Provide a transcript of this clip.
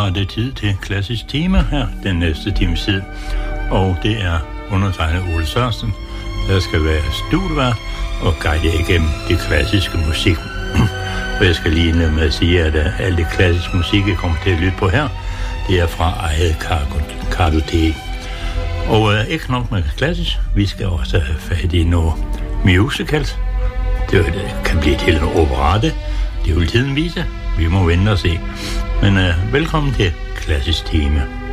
er det tid til klassisk tema her den næste times tid. Og det er undertegnet Ole Sørensen, der skal være studievært og guide jer igennem det klassiske musik. Og jeg skal lige med at sige, at alt det klassiske musik, jeg kommer til at lytte på her, det er fra eget kartotek. Og ikke nok med klassisk, vi skal også have fat i noget musicals. Det kan blive til en operette. Det vil tiden vise. Vi må vente og se. Men velkommen til klassisk tema.